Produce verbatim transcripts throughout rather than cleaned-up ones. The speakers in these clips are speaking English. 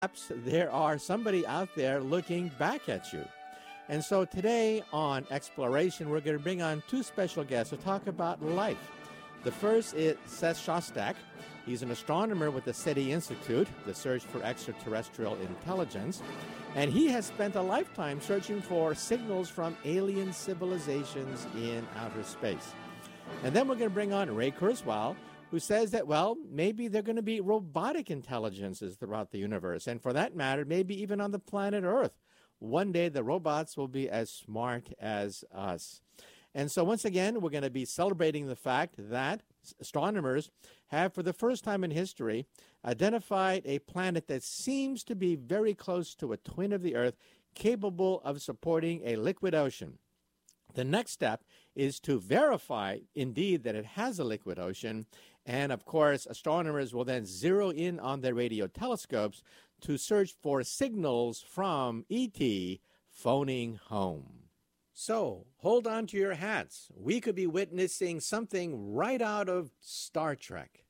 perhaps there are somebody out there looking back at you. And so today on Exploration, we're going to bring on two special guests to talk about life. The first is Seth Shostak. He's an astronomer with the SETI Institute, the Search for Extraterrestrial Intelligence, and he has spent a lifetime searching for signals from alien civilizations in outer space. And then we're going to bring on Ray Kurzweil, who says that, well, maybe there are going to be robotic intelligences throughout the universe, and for that matter, maybe even on the planet Earth. One day the robots will be as smart as us. And so once again, we're going to be celebrating the fact that astronomers have, for the first time in history, identified a planet that seems to be very close to a twin of the Earth, capable of supporting a liquid ocean. The next step is to verify, indeed, that it has a liquid ocean. And, of course, astronomers will then zero in on their radio telescopes to search for signals from E T phoning home. So, hold on to your hats. We could be witnessing something right out of Star Trek.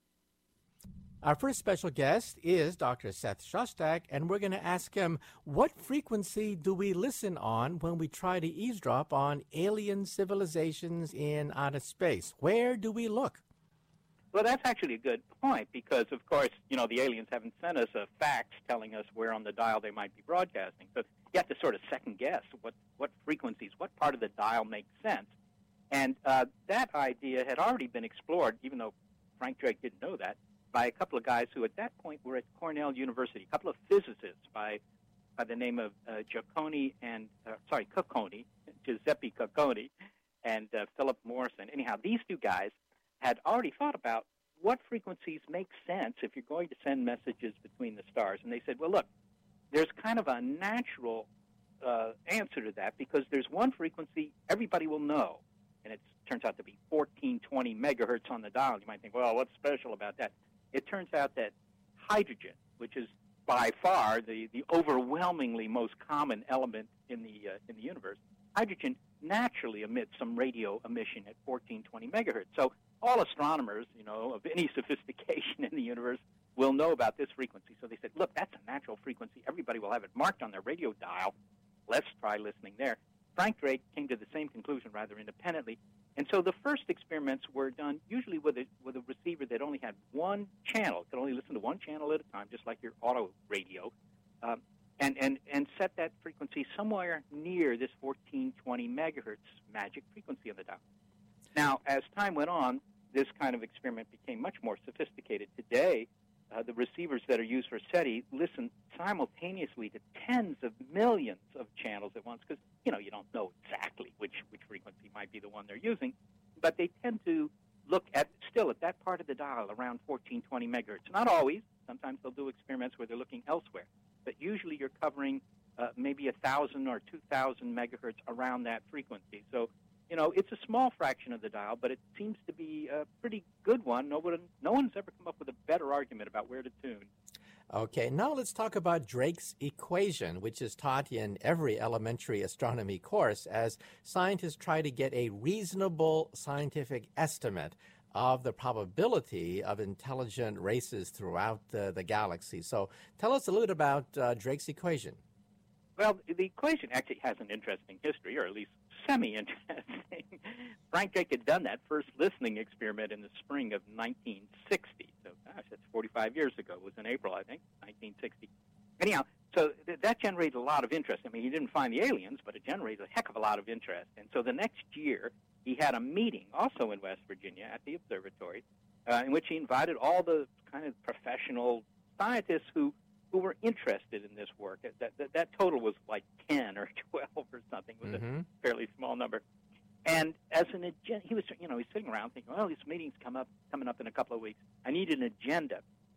Our first special guest is Doctor Seth Shostak, and we're going to ask him, what frequency do we listen on when we try to eavesdrop on alien civilizations in outer space? Where do we look? Well, that's actually a good point because, of course, you know, the aliens haven't sent us a fax telling us where on the dial they might be broadcasting. So you have to sort of second-guess what, what frequencies, what part of the dial makes sense. And uh, that idea had already been explored, even though Frank Drake didn't know that, by a couple of guys who at that point were at Cornell University, a couple of physicists by, by the name of uh, Giacconi and, uh, sorry, Cocconi, Giuseppe Cocconi, and uh, Philip Morrison. Anyhow, these two guys had already thought about what frequencies make sense if you're going to send messages between the stars. And they said, well, look, there's kind of a natural uh, answer to that because there's one frequency everybody will know, and it turns out to be fourteen twenty megahertz on the dial. You might think, well, what's special about that? It turns out that hydrogen, which is by far the, the overwhelmingly most common element in the uh, in the universe, hydrogen naturally emits some radio emission at fourteen twenty megahertz. So all astronomers, you know, of any sophistication in the universe will know about this frequency. So they said, look, that's a natural frequency. Everybody will have it marked on their radio dial. Let's try listening there. Frank Drake came to the same conclusion rather independently. And so the first experiments were done usually with a, with a receiver that only had one channel, could only listen to one channel at a time, just like your auto radio, um, and, and, and set that frequency somewhere near this fourteen twenty megahertz magic frequency on the dial. Now, as time went on, this kind of experiment became much more sophisticated. Today, uh, the receivers that are used for SETI listen simultaneously to tens of millions of channels at once because, you know, you don't know exactly which, which frequency might be the one they're using, but they tend to look at, still at that part of the dial around fourteen twenty megahertz. Not always. Sometimes they'll do experiments where they're looking elsewhere, but usually you're covering uh, maybe one thousand or two thousand megahertz around that frequency. So, you know, it's a small fraction of the dial, but it seems to be a pretty good one. No one, no one's ever come up with a better argument about where to tune. Okay, now let's talk about Drake's equation, which is taught in every elementary astronomy course as scientists try to get a reasonable scientific estimate of the probability of intelligent races throughout the, the galaxy. So tell us a little bit about uh, Drake's equation. Well, the equation actually has an interesting history, or at least semi-interesting. Frank Drake had done that first listening experiment in the spring of nineteen sixty. So, gosh, that's forty-five years ago. It was in April, I think, nineteen sixty. Anyhow, so th- that generated a lot of interest. I mean, he didn't find the aliens, but it generated a heck of a lot of interest. And so the next year, he had a meeting, also in West Virginia, at the observatory, uh, in which he invited all the kind of professional scientists who who were interested in this work. That, that, that total was like ten or twelve or something. It was mm-hmm. a fairly small number. And as an agenda, he was, you know, he's sitting around thinking, well, this meeting's come up, coming up in a couple of weeks. I need an agenda.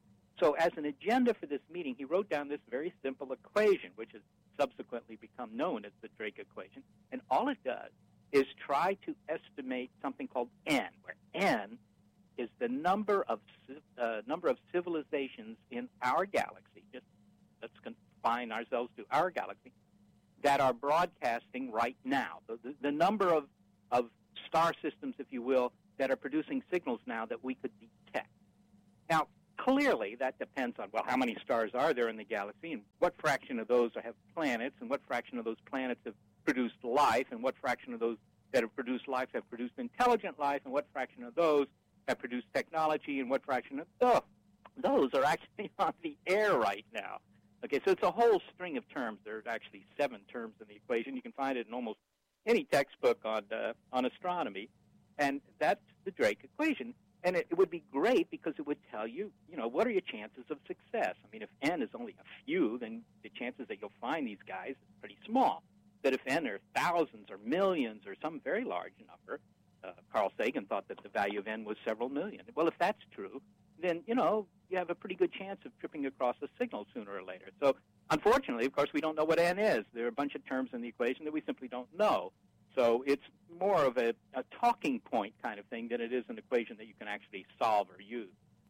So as an agenda for this meeting, he wrote down this very simple equation, which has subsequently become known as the Drake equation. And all it does is try to estimate something called N, where N is the number of uh, number of civilizations in our galaxy. Just let's confine ourselves to our galaxy that are broadcasting right now. The, the, the number of of star systems, if you will, that are producing signals now that we could detect. Now, clearly, that depends on, well, how many stars are there in the galaxy, and what fraction of those have planets, and what fraction of those planets have produced life, and what fraction of those that have produced life have produced intelligent life, and what fraction of those have produced technology, and what fraction of oh, those are actually on the air right now. Okay, so it's a whole string of terms. There's actually seven terms in the equation. You can find it in almost any textbook on uh, on astronomy, and that's the Drake equation. And it, it would be great because it would tell you, you know, what are your chances of success? I mean, if n is only a few, then the chances that you'll find these guys is pretty small. But if n are thousands or millions or some very large number, uh, Carl Sagan thought that the value of n was several million. Well, if that's true, then, you know, you have a pretty good chance of tripping across a signal sooner or later. So, unfortunately, of course, we don't know what n is. There are a bunch of terms in the equation that we simply don't know. So it's more of a, a talking point kind of thing than it is an equation that you can actually solve or use.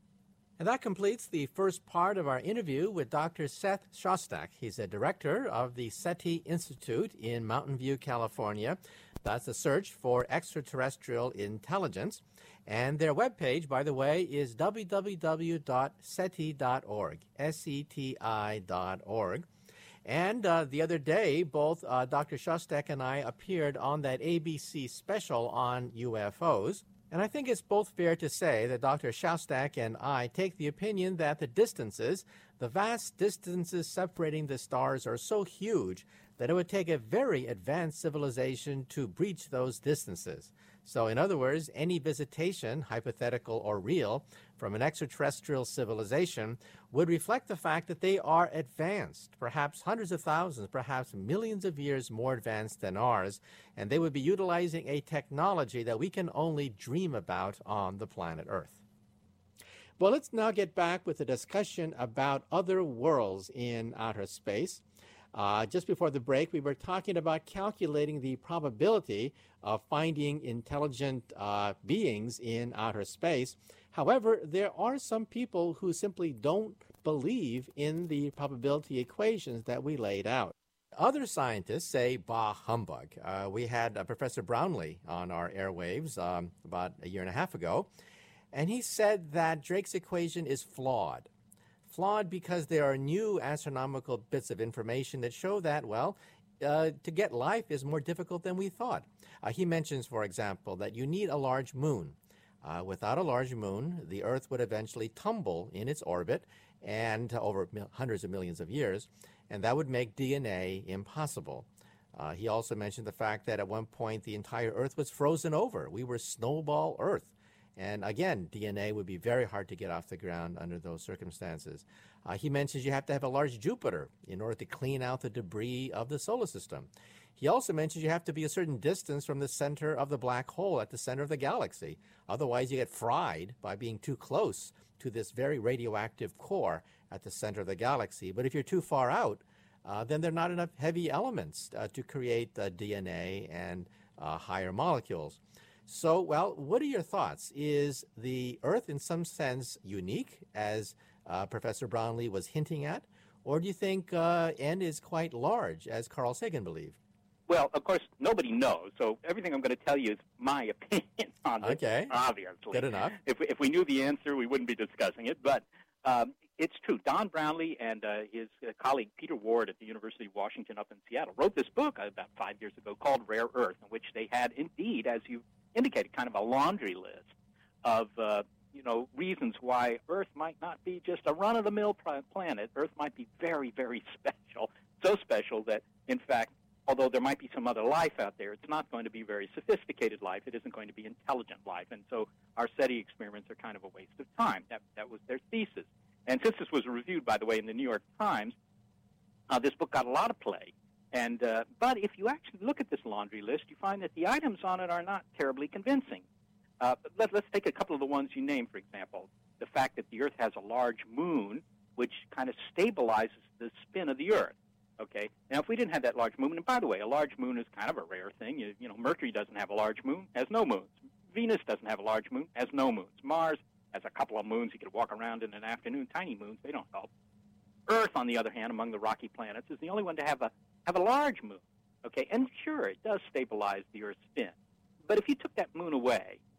And that completes the first part of our interview with Doctor Seth Shostak. He's a director of the SETI Institute in Mountain View, California. That's a search for extraterrestrial intelligence. And their webpage, by the way, is w w w dot seti dot org, S E T I dot org. And uh, the other day, both uh, Doctor Shostak and I appeared on that A B C special on U F Os. And I think it's both fair to say that Doctor Shostak and I take the opinion that the distances, the vast distances separating the stars, are so huge that it would take a very advanced civilization to breach those distances. So, in other words, any visitation, hypothetical or real, from an extraterrestrial civilization would reflect the fact that they are advanced, perhaps hundreds of thousands, perhaps millions of years more advanced than ours, and they would be utilizing a technology that we can only dream about on the planet Earth. Well, let's now get back with a discussion about other worlds in outer space. Uh, just before the break, we were talking about calculating the probability of finding intelligent uh, beings in outer space. However, there are some people who simply don't believe in the probability equations that we laid out. Other scientists say, bah, humbug. Uh, we had uh, Professor Brownlee on our airwaves um, about a year and a half ago, and he said that Drake's equation is flawed. Flawed because there are new astronomical bits of information that show that, well, uh, to get life is more difficult than we thought. Uh, he mentions, for example, that you need a large moon. Uh, without a large moon, the Earth would eventually tumble in its orbit and uh, over mil- hundreds of millions of years, and that would make D N A impossible. Uh, he also mentioned the fact that at one point the entire Earth was frozen over. We were snowball Earth. And again, D N A would be very hard to get off the ground under those circumstances. Uh, he mentions you have to have a large Jupiter in order to clean out the debris of the solar system. He also mentions you have to be a certain distance from the center of the black hole at the center of the galaxy. Otherwise, you get fried by being too close to this very radioactive core at the center of the galaxy. But if you're too far out, uh, then there are not enough heavy elements uh, to create uh, D N A and uh, higher molecules. So, well, what are your thoughts? Is the Earth in some sense unique, as uh, Professor Brownlee was hinting at? Or do you think uh, N is quite large, as Carl Sagan believed? Well, of course, nobody knows, so everything I'm going to tell you is my opinion on this, okay. Obviously. Good enough. If we, if we knew the answer, we wouldn't be discussing it, but um, it's true. Don Brownlee and uh, his uh, colleague Peter Ward at the University of Washington up in Seattle wrote this book uh, about five years ago called Rare Earth, in which they had indeed, as you indicated, kind of a laundry list of, uh, you know, reasons why Earth might not be just a run-of-the-mill planet. Earth might be very, very special, so special that, in fact, although there might be some other life out there, it's not going to be very sophisticated life. It isn't going to be intelligent life. And so our SETI experiments are kind of a waste of time. That, that was their thesis. And since this was reviewed, by the way, in the New York Times, uh, this book got a lot of play. And uh, but if you actually look at this laundry list, you find that the items on it are not terribly convincing. Uh, but let, let's take a couple of the ones you named, for example. The fact that the Earth has a large moon, which kind of stabilizes the spin of the Earth. Okay. Now, if we didn't have that large moon, and by the way, a large moon is kind of a rare thing. You, you know, Mercury doesn't have a large moon, has no moons. Venus doesn't have a large moon, has no moons. Mars has a couple of moons. You could walk around in an afternoon. Tiny moons, they don't help. Earth, on the other hand, among the rocky planets, is the only one to have a have a large moon. Okay, and sure, it does stabilize the Earth's spin. But if you took that moon away,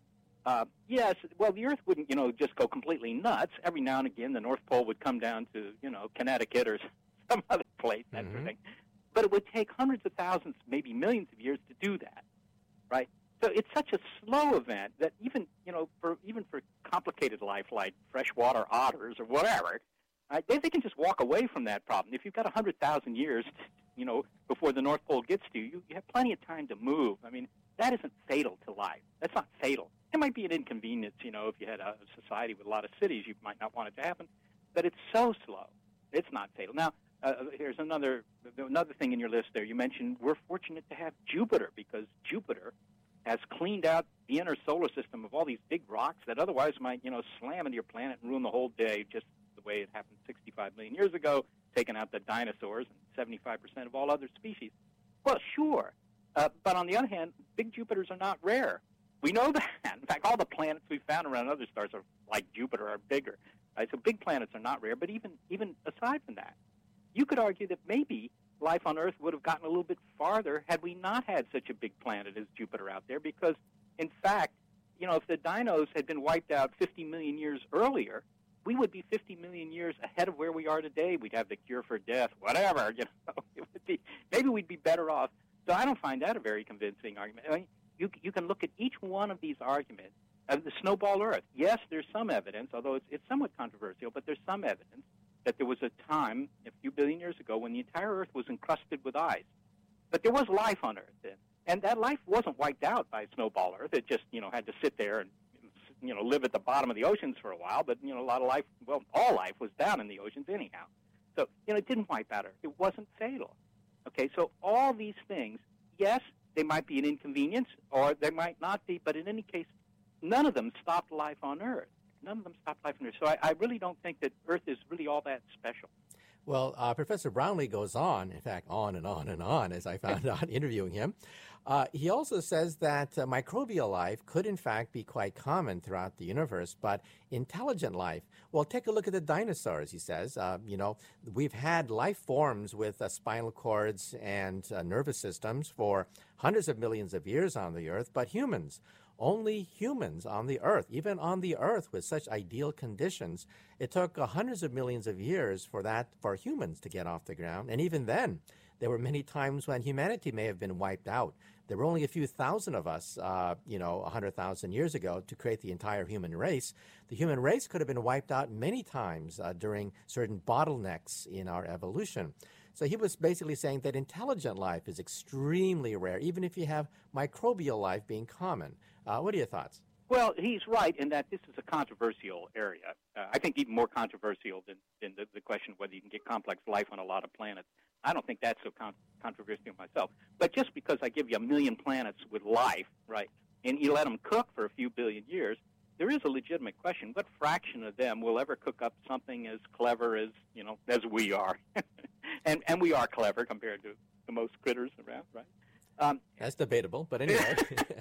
Uh, yes, well, the Earth wouldn't, you know, just go completely nuts. Every now and again, the North Pole would come down to, you know, Connecticut or some other place, that Mm-hmm. sort of thing. But it would take hundreds of thousands, maybe millions of years to do that, right? So it's such a slow event that even, you know, for even for complicated life like freshwater otters or whatever, right, they, they can just walk away from that problem. If you've got one hundred thousand years, you know, before the North Pole gets to you, you, you have plenty of time to move. I mean, that isn't fatal to life. That's not fatal. It might be an inconvenience, you know, if you had a society with a lot of cities, you might not want it to happen. But it's so slow. It's not fatal. Now, uh, here's another another thing in your list there. You mentioned we're fortunate to have Jupiter because Jupiter has cleaned out the inner solar system of all these big rocks that otherwise might, you know, slam into your planet and ruin the whole day, just the way it happened sixty-five million years ago, taking out the dinosaurs and seventy-five percent of all other species. Well, sure. Uh, but on the other hand, big Jupiters are not rare. We know that. In fact, all the planets we've found around other stars are like Jupiter are bigger. Right? So big planets are not rare. But even even aside from that, you could argue that maybe life on Earth would have gotten a little bit farther had we not had such a big planet as Jupiter out there. Because, in fact, you know, if the dinos had been wiped out fifty million years earlier, we would be fifty million years ahead of where we are today. We'd have the cure for death, whatever. You know, it would be, maybe we'd be better off. So I don't find that a very convincing argument. I mean, you you can look at each one of these arguments. Uh, the snowball Earth, yes, there's some evidence, although it's, it's somewhat controversial, but there's some evidence that there was a time, a few billion years ago, when the entire Earth was encrusted with ice. But there was life on Earth then. And that life wasn't wiped out by snowball Earth. It just, you know, had to sit there and, you know, live at the bottom of the oceans for a while. But, you know, a lot of life, well, all life was down in the oceans anyhow. So, you know, it didn't wipe out Earth. It wasn't fatal. Okay, so all these things, yes, they might be an inconvenience, or they might not be, but in any case, none of them stopped life on Earth. None of them stopped life on Earth. So I, I really don't think that Earth is really all that special. Well, uh, Professor Brownlee goes on, in fact, on and on and on, as I found out interviewing him. Uh, he also says that uh, microbial life could, in fact, be quite common throughout the universe, but intelligent life, well, take a look at the dinosaurs, he says. Uh, you know, we've had life forms with uh, spinal cords and uh, nervous systems for hundreds of millions of years on the Earth, but humans, only humans on the Earth, even on the Earth with such ideal conditions, it took uh, hundreds of millions of years for that, for humans to get off the ground. And even then, there were many times when humanity may have been wiped out. There were only a few thousand of us, uh, you know, one hundred thousand years ago to create the entire human race. The human race could have been wiped out many times uh, during certain bottlenecks in our evolution. So he was basically saying that intelligent life is extremely rare, even if you have microbial life being common. Uh, what are your thoughts? Well, he's right in that this is a controversial area. Uh, I think even more controversial than, than the, the question of whether you can get complex life on a lot of planets. I don't think that's so con- controversial myself. But just because I give you a million planets with life, right, and you let them cook for a few billion years, there is a legitimate question. What fraction of them will ever cook up something as clever as, you know, as we are? and and we are clever compared to the most critters around, right? Um, That's debatable, but anyway.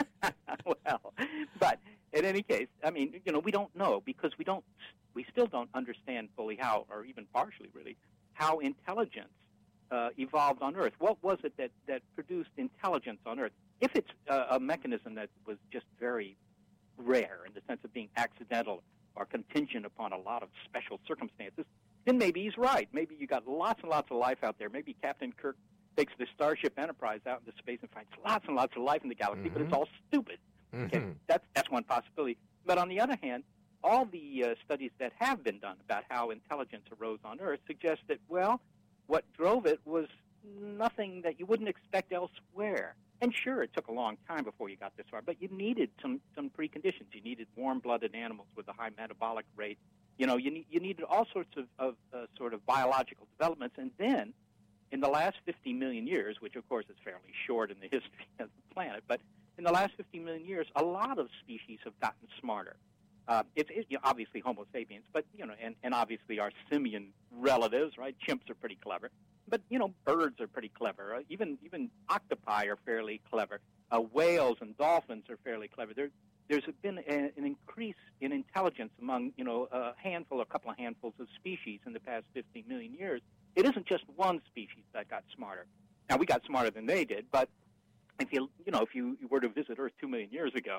Well, but in any case, I mean, you know, we don't know because we don't, we still don't understand fully how, or even partially really, how intelligence uh, evolved on Earth. What was it that, that produced intelligence on Earth? If it's uh, a mechanism that was just very rare in the sense of being accidental or contingent upon a lot of special circumstances, then maybe he's right. Maybe you got lots and lots of life out there. Maybe Captain Kirk takes the Starship Enterprise out into space and finds lots and lots of life in the galaxy, mm-hmm. but it's all stupid. Mm-hmm. Okay, that's that's one possibility. But on the other hand, all the uh, studies that have been done about how intelligence arose on Earth suggest that, well, what drove it was nothing that you wouldn't expect elsewhere. And sure, it took a long time before you got this far, but you needed some, some preconditions. You needed warm-blooded animals with a high metabolic rate. You know, you, need, you needed all sorts of, of uh, sort of biological developments. And then, in the last fifty million years, which, of course, is fairly short in the history of the planet, but in the last fifty million years, a lot of species have gotten smarter. Uh, it's it, you know, obviously Homo sapiens, but, you know, and, and obviously our simian relatives, right? Chimps are pretty clever. But, you know, birds are pretty clever. Uh, even even octopi are fairly clever. Uh, whales and dolphins are fairly clever. There, there's been a, an increase in intelligence among, you know, a handful, a couple of handfuls of species in the past fifty million years. It isn't just one species that got smarter. Now, we got smarter than they did, but if you, you know, if you were to visit Earth two million years ago,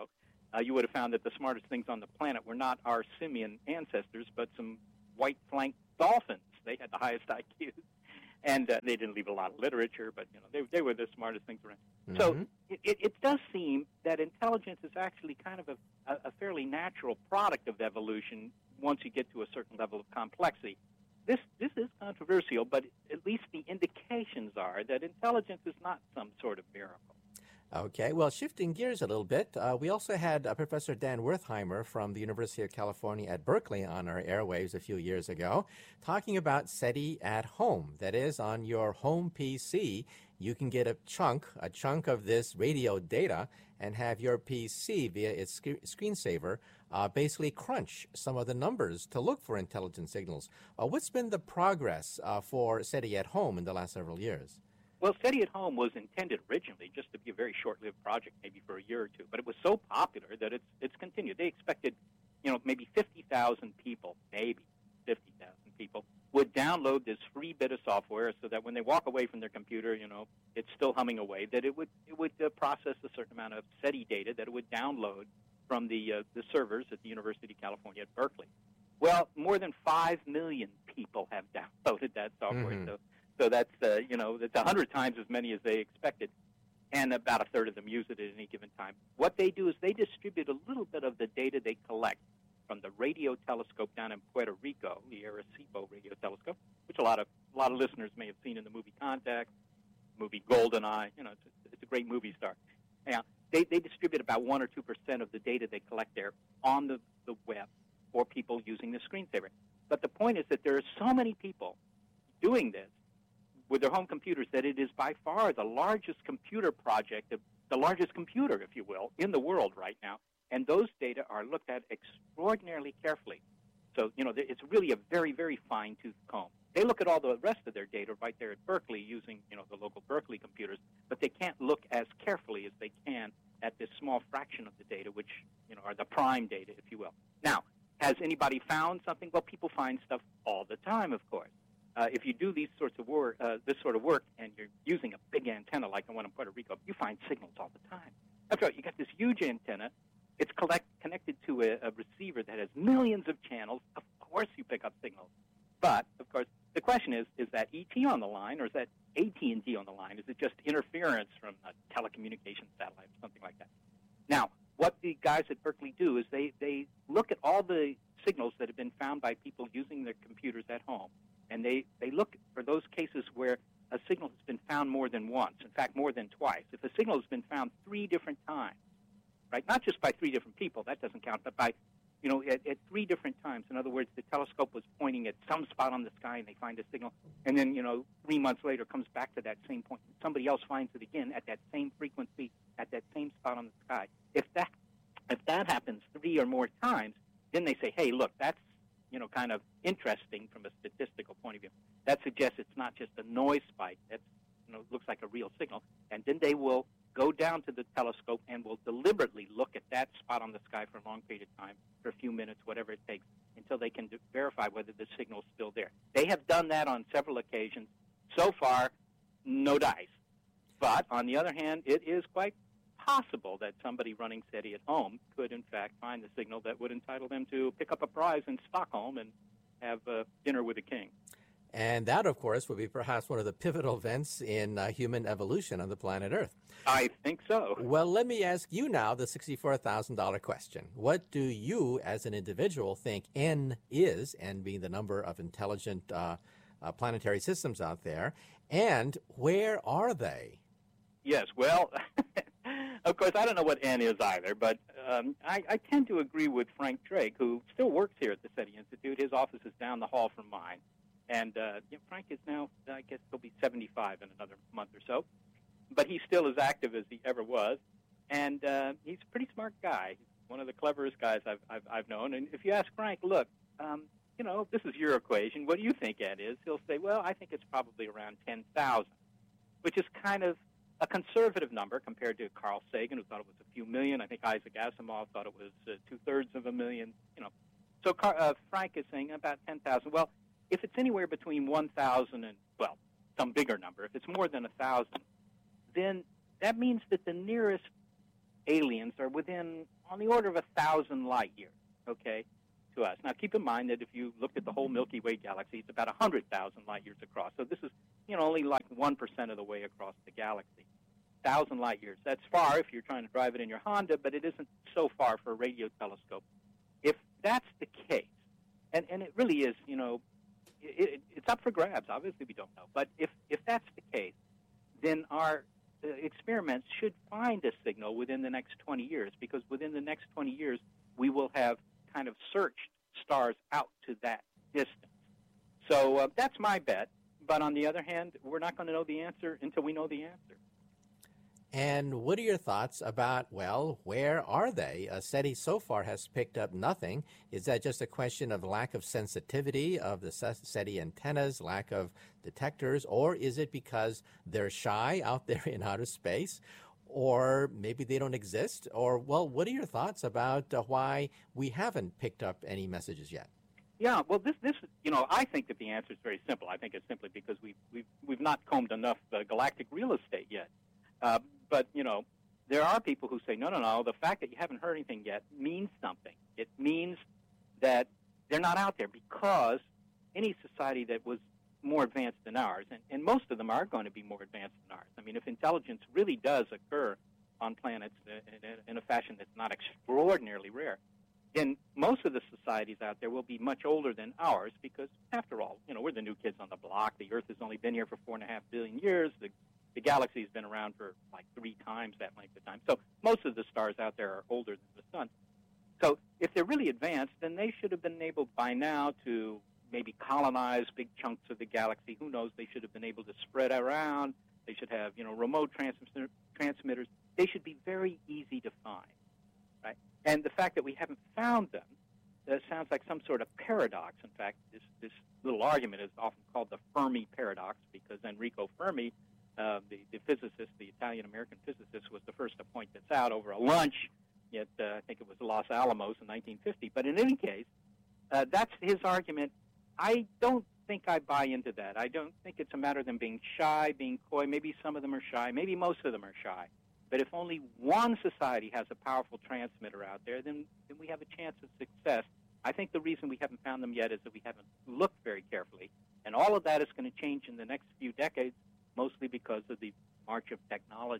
uh, you would have found that the smartest things on the planet were not our simian ancestors, but some white-flanked dolphins. They had the highest I Qs. And uh, they didn't leave a lot of literature, but you know they they were the smartest things around. Mm-hmm. So it, it, it does seem that intelligence is actually kind of a, a, a fairly natural product of evolution once you get to a certain level of complexity. This this is controversial, but at least the indications are that intelligence is not some sort of miracle. Okay, well, shifting gears a little bit, uh, we also had uh, Professor Dan Wertheimer from the University of California at Berkeley on our airwaves a few years ago, talking about SETI at home. That is, on your home P C, you can get a chunk, a chunk of this radio data and have your P C via its sc- screensaver uh, basically crunch some of the numbers to look for intelligent signals. Uh, what's been the progress uh, for SETI at home in the last several years? Well, SETI at Home was intended originally just to be a very short-lived project, maybe for a year or two, but it was so popular that it's it's continued. They expected, you know, maybe fifty thousand people, maybe fifty thousand people, would download this free bit of software so that when they walk away from their computer, you know, it's still humming away, that it would it would uh, process a certain amount of SETI data that it would download from the uh, the servers at the University of California at Berkeley. Well, more than five million people have downloaded that software, mm-hmm. so So that's, uh, you know, that's one hundred times as many as they expected, and about a third of them use it at any given time. What they do is they distribute a little bit of the data they collect from the radio telescope down in Puerto Rico, the Arecibo radio telescope, which a lot of a lot of listeners may have seen in the movie Contact, movie GoldenEye. You know, it's a, it's a great movie star. Yeah, they, they distribute about one or two percent of the data they collect there on the, the web for people using the screensaver. But the point is that there are so many people doing this with their home computers that it is by far the largest computer project, the largest computer, if you will, in the world right now. And those data are looked at extraordinarily carefully. So, you know, it's really a very, very fine-tooth comb. They look at all the rest of their data right there at Berkeley using, you know, the local Berkeley computers, but they can't look as carefully as they can at this small fraction of the data, which, you know, are the prime data, if you will. Now, has anybody found something? Well, people find stuff all the time, of course. Uh, if you do these sorts of work, uh, this sort of work, and you're using a big antenna like the one in Puerto Rico, you find signals all the time. That's right. You got this huge antenna. It's collect, connected to a, a receiver that has millions of channels. Of course, you pick up signals. But of course, the question is: is that E T on the line, or is that A T and T on the line? Is it just interference from a telecommunications satellite or something like that? Now, what the guys at Berkeley do is they they look at all the signals that have been found by people using their computers at home. And they, they look for those cases where a signal has been found more than once, in fact, more than twice. If a signal has been found three different times, right, not just by three different people, that doesn't count, but by, you know, at, at three different times. In other words, the telescope was pointing at some spot on the sky and they find a signal, and then, you know, three months later comes back to that same point. Somebody else finds it again at that same frequency, at that same spot on the sky. If that, if that happens three or more times, then they say, hey, look, that's, you know, kind of interesting from a statistical point of view. That suggests it's not just a noise spike. That, you know, looks like a real signal. And then they will go down to the telescope and will deliberately look at that spot on the sky for a long period of time, for a few minutes, whatever it takes, until they can verify whether the signal is still there. They have done that on several occasions. So far, no dice. But on the other hand, it is quite possible that somebody running SETI at home could, in fact, find the signal that would entitle them to pick up a prize in Stockholm and have uh, dinner with a king. And that, of course, would be perhaps one of the pivotal events in uh, human evolution on the planet Earth. I think so. Well, let me ask you now the sixty-four thousand dollars question. What do you, as an individual, think N is, N being the number of intelligent uh, uh, planetary systems out there, and where are they? Yes, well... Of course, I don't know what N is either, but um, I, I tend to agree with Frank Drake, who still works here at the SETI Institute. His office is down the hall from mine. And uh, you know, Frank is now, I guess he'll be seventy-five in another month or so. But he's still as active as he ever was. And uh, he's a pretty smart guy. He's one of the cleverest guys I've, I've, I've known. And if you ask Frank, look, um, you know, this is your equation. What do you think N is? He'll say, well, I think it's probably around ten thousand, which is kind of a conservative number compared to Carl Sagan, who thought it was a few million. I think Isaac Asimov thought it was uh, two-thirds of a million. You know, so Car- uh, Frank is saying about ten thousand. Well, if it's anywhere between one thousand and, well, some bigger number, if it's more than one thousand, then that means that the nearest aliens are within, on the order of a thousand light years, okay, to us. Now, keep in mind that if you looked at the whole Milky Way galaxy, it's about one hundred thousand light years across. So this is, you know, only like one percent of the way across the galaxy. one thousand light years. That's far if you're trying to drive it in your Honda, but it isn't so far for a radio telescope. If that's the case, and, and it really is, you know, it, it, it's up for grabs. Obviously, we don't know. But if, if that's the case, then our uh, experiments should find a signal within the next twenty years, because within the next twenty years, we will have kind of searched stars out to that distance. So uh, that's my bet. But on the other hand, we're not going to know the answer until we know the answer. And what are your thoughts about, well, where are they? Uh, SETI so far has picked up nothing. Is that just a question of lack of sensitivity of the SETI antennas, lack of detectors, or is it because they're shy out there in outer space? Or maybe they don't exist? Or, well, what are your thoughts about uh, why we haven't picked up any messages yet? Yeah, well, this, this, you know, I think that the answer is very simple. I think it's simply because we've, we've, we've not combed enough uh, galactic real estate yet. Uh, but, you know, there are people who say, no, no, no, the fact that you haven't heard anything yet means something. It means that they're not out there, because any society that was more advanced than ours, and, and most of them are going to be more advanced than ours. I mean, if intelligence really does occur on planets in, in, in a fashion that's not extraordinarily rare, then most of the societies out there will be much older than ours, because, after all, you know, we're the new kids on the block. The Earth has only been here for four and a half billion years. The, the galaxy has been around for like three times that length of time. So most of the stars out there are older than the sun. So if they're really advanced, then they should have been able by now to maybe colonize big chunks of the galaxy. Who knows? They should have been able to spread around. They should have, you know, remote transmitter, transmitters. They should be very easy to find, right? And the fact that we haven't found them uh, sounds like some sort of paradox. In fact, this, this little argument is often called the Fermi paradox, because Enrico Fermi, uh, the, the physicist, the Italian-American physicist, was the first to point this out over a lunch at, uh, I think it was Los Alamos in nineteen fifty. But in any case, uh, that's his argument. I don't think I buy into that. I don't think it's a matter of them being shy, being coy. Maybe some of them are shy. Maybe most of them are shy. But if only one society has a powerful transmitter out there, then, then we have a chance of success. I think the reason we haven't found them yet is that we haven't looked very carefully. And all of that is going to change in the next few decades, mostly because of the march of technology.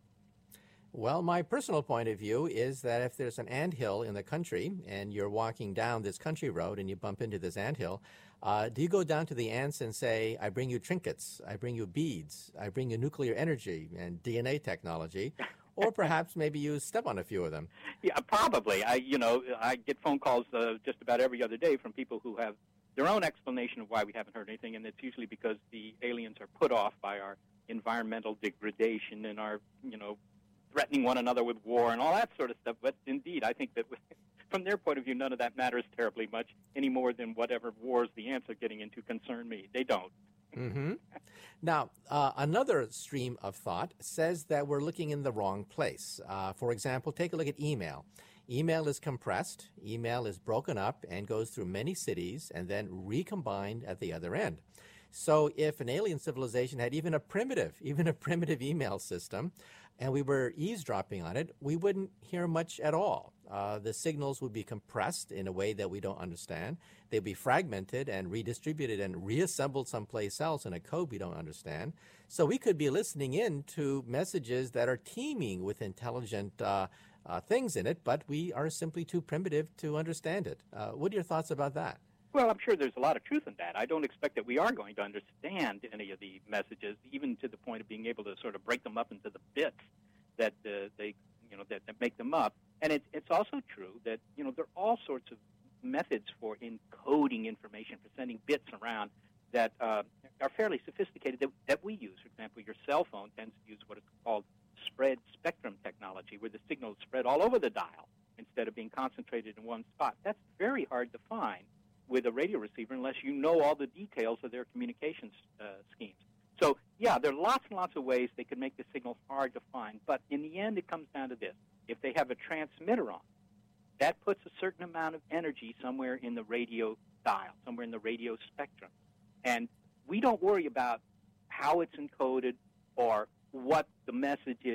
Well, my personal point of view is that if there's an anthill in the country and you're walking down this country road and you bump into this anthill, uh, do you go down to the ants and say, I bring you trinkets, I bring you beads, I bring you nuclear energy and D N A technology, or perhaps maybe you step on a few of them? Yeah, probably. I, you know, I get phone calls uh, just about every other day from people who have their own explanation of why we haven't heard anything, and it's usually because the aliens are put off by our environmental degradation and our, you know, threatening one another with war and all that sort of stuff. But indeed, I think that from their point of view, none of that matters terribly much any more than whatever wars the ants are getting into concern me. They don't. Mm-hmm. Now, uh, another stream of thought says that we're looking in the wrong place. Uh, for example, take a look at email. Email is compressed, email is broken up and goes through many cities and then recombined at the other end. So if an alien civilization had even a primitive, even a primitive email system, and we were eavesdropping on it, we wouldn't hear much at all. Uh, the signals would be compressed in a way that we don't understand. They'd be fragmented and redistributed and reassembled someplace else in a code we don't understand. So we could be listening in to messages that are teeming with intelligent uh, uh, things in it, but we are simply too primitive to understand it. Uh, what are your thoughts about that? Well, I'm sure there's a lot of truth in that. I don't expect that we are going to understand any of the messages, even to the point of being able to sort of break them up into the bits that uh, they, you know, that, that make them up. And it, it's also true that, you know, there are all sorts of methods for encoding information, for sending bits around that uh, are fairly sophisticated that, that we use. For example, your cell phone tends to use what is called spread spectrum technology, where the signal is spread all over the dial instead of being concentrated in one spot. That's very hard to find with a radio receiver unless you know all the details of their communications uh, schemes. So, yeah, there are lots and lots of ways they could make the signal hard to find, but in the end it comes down to this. If they have a transmitter on, that puts a certain amount of energy somewhere in the radio dial, somewhere in the radio spectrum. And we don't worry about how it's encoded or what the message is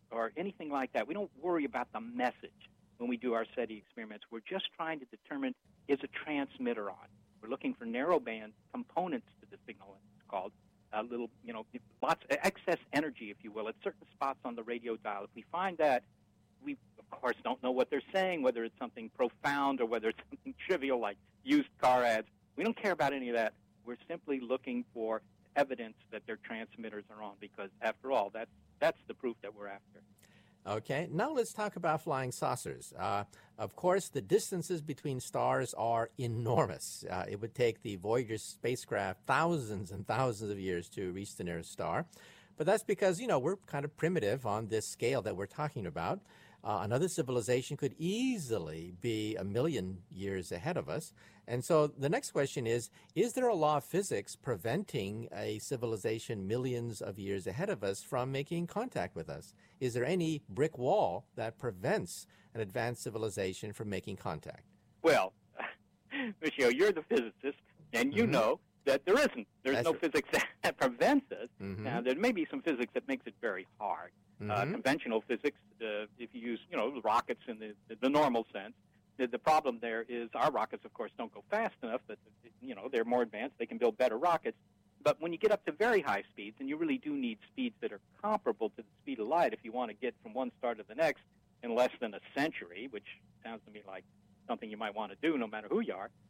or anything like that. We don't worry about the message when we do our SETI experiments. We're just trying to determine, is a transmitter on? We're looking for narrowband components to the signal, it's called. A little, you know, lots excess energy, if you will, at certain spots on the radio dial. If we find that, we, of course, don't know what they're saying, whether it's something profound or whether it's something trivial like used car ads. We don't care about any of that. We're simply looking for evidence that their transmitters are on because, after all, that's, that's the proof that we're after. Okay, now let's talk about flying saucers. Uh, of course, the distances between stars are enormous. Uh, it would take the Voyager spacecraft thousands and thousands of years to reach the nearest star. But that's because, you know, we're kind of primitive on this scale that we're talking about. Uh, another civilization could easily be a million years ahead of us. And so the next question is, is there a law of physics preventing a civilization millions of years ahead of us from making contact with us? Is there any brick wall that prevents an advanced civilization from making contact? Well, Michio, you're the physicist, and you mm-hmm. know that there isn't. There's That's no right. physics that prevents us. Mm-hmm. Now, there may be some physics that makes it very hard. Mm-hmm. Uh, conventional physics, uh, if you use, you know, rockets in the, the, the normal sense, the, the problem there is our rockets, of course, don't go fast enough, but, you know, they're more advanced. They can build better rockets. But when you get up to very high speeds, and you really do need speeds that are comparable to the speed of light if you want to get from one star to the next in less than a century, which sounds to me like something you might want to do no matter who you are,